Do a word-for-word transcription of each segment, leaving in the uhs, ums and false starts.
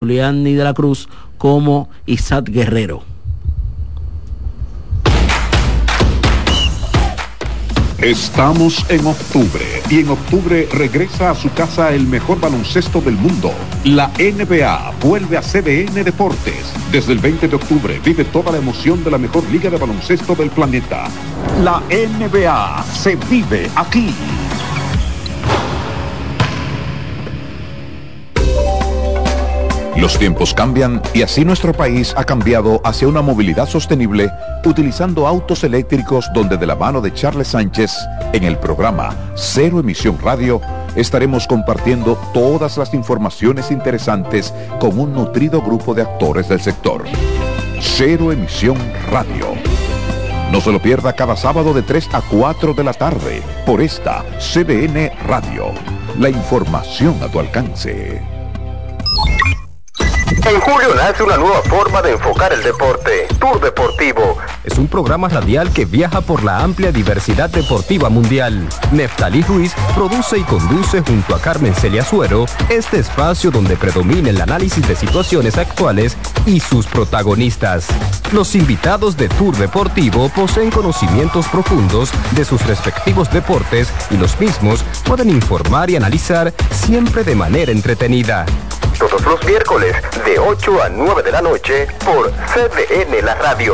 Yuliani de la Cruz como Isaac Guerrero. Estamos en octubre y en octubre regresa a su casa el mejor baloncesto del mundo. La N B A vuelve a C D N Deportes. Desde el veinte de octubre vive toda la emoción de la mejor liga de baloncesto del planeta. La N B A se vive aquí. Los tiempos cambian y así nuestro país ha cambiado hacia una movilidad sostenible utilizando autos eléctricos, donde de la mano de Charles Sánchez en el programa Cero Emisión Radio estaremos compartiendo todas las informaciones interesantes con un nutrido grupo de actores del sector. Cero Emisión Radio. No se lo pierda cada sábado de tres a cuatro de la tarde por esta C D N Radio. La información a tu alcance. En julio nace una nueva forma de enfocar el deporte. Tour Deportivo. Es un programa radial que viaja por la amplia diversidad deportiva mundial. Neftalí Ruiz produce y conduce junto a Carmen Celia Suero este espacio donde predomina el análisis de situaciones actuales y sus protagonistas. Los invitados de Tour Deportivo poseen conocimientos profundos de sus respectivos deportes y los mismos pueden informar y analizar siempre de manera entretenida. Todos los miércoles de ocho a nueve de la noche por C D N La Radio.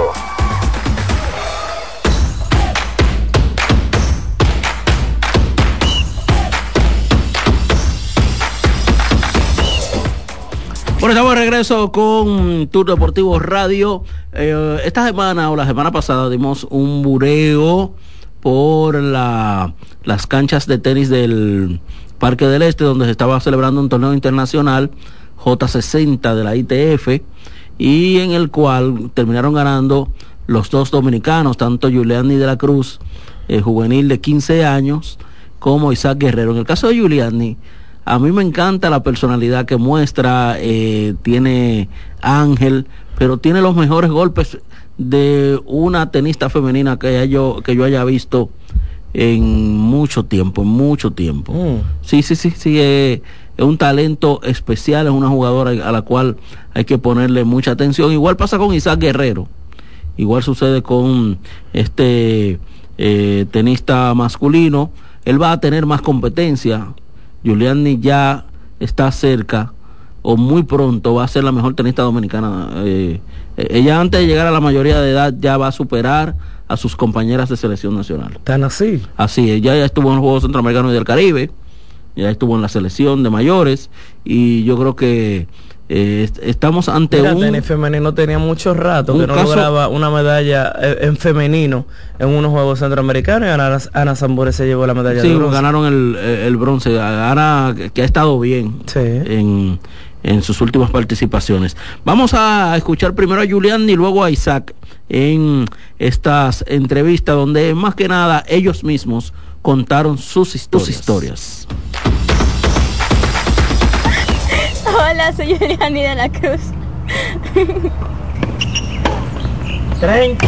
Bueno, estamos de regreso con Tour Deportivo Radio. Eh, esta semana o la semana pasada dimos un bureo por la, las canchas de tenis del Parque del Este, donde se estaba celebrando un torneo internacional J sesenta de la I T F, y en el cual terminaron ganando los dos dominicanos, tanto Yuliani de la Cruz, eh, juvenil de quince años, como Isaac Guerrero. En el caso de Yuliani, a mí me encanta la personalidad que muestra, eh, tiene ángel, pero tiene los mejores golpes de una tenista femenina que yo, que yo haya visto en mucho tiempo, en mucho tiempo. Mm. Sí, sí, sí, sí, eh, es un talento especial, es una jugadora a la cual hay que ponerle mucha atención. Igual pasa con Isaac Guerrero, igual sucede con este eh, tenista masculino. Él va a tener más competencia. Yuliani ya está cerca, o muy pronto va a ser la mejor tenista dominicana. Eh, ella, antes de llegar a la mayoría de edad, ya va a superar a sus compañeras de selección nacional. ¿Tan así? Así, ella ya estuvo en los Juegos Centroamericanos y del Caribe, ya estuvo en la selección de mayores, y yo creo que eh, estamos ante Mira, un... tenis femenino tenía mucho rato que no caso, lograba una medalla en femenino en unos Juegos Centroamericanos, y Ana, Ana Zambores se llevó la medalla sí, de bronce. Ganaron el, el bronce. Ana, que ha estado bien sí. en, en sus últimas participaciones. Vamos a escuchar primero a Yuliani y luego a Isaac en estas entrevistas, donde más que nada ellos mismos contaron sus historias. Sus historias. Hola, soy Yuliani de la Cruz. treinta.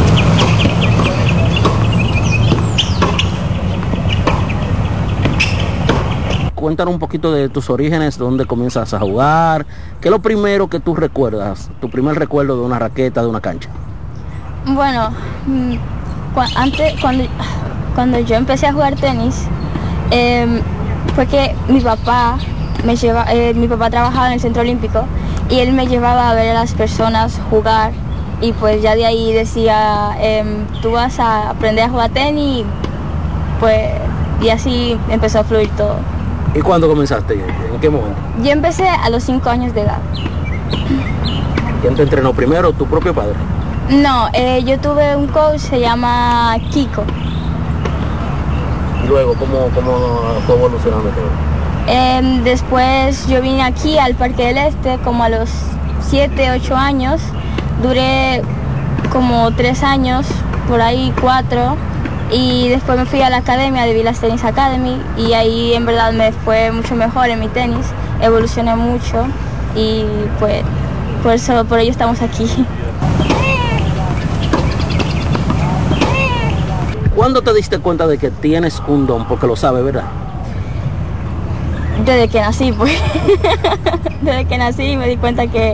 Cuéntanos un poquito de tus orígenes, dónde comienzas a jugar, qué es lo primero que tú recuerdas, tu primer recuerdo de una raqueta, de una cancha. Bueno, cu antes, cuando, cuando yo empecé a jugar tenis, eh, fue que mi papá me lleva, eh, mi papá trabajaba en el Centro Olímpico y él me llevaba a ver a las personas jugar, y pues ya de ahí decía, eh, tú vas a aprender a jugar tenis, pues, y así empezó a fluir todo. ¿Y cuándo comenzaste? ¿En qué momento? Yo empecé a los cinco años de edad. ¿Quién te entrenó primero? ¿Tu propio padre? No, eh, yo tuve un coach, se llama Kiko. ¿Y luego cómo, cómo fue evolucionando todo? Eh, después yo vine aquí al Parque del Este como a los siete, ocho años. Duré como tres años, por ahí cuatro. Y después me fui a la academia de Vilas Tennis Academy, y ahí en verdad me fue mucho mejor en mi tenis, evolucioné mucho, y pues por eso, por ello estamos aquí. ¿Cuándo te diste cuenta de que tienes un don? Porque lo sabes, ¿verdad? Desde que nací, pues. Desde que nací me di cuenta que